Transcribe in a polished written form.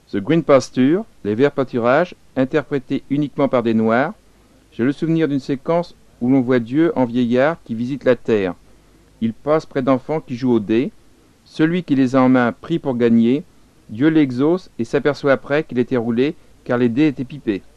The Green Pasture, les verts pâturages, interprétés uniquement par des noirs. J'ai le souvenir d'une séquence où l'on voit Dieu en vieillard qui visite la terre. Il passe près d'enfants qui jouent aux dés. Celui qui les a en main prie pour gagner. Dieu l'exauce et s'aperçoit après qu'il était roulé car les dés étaient pipés.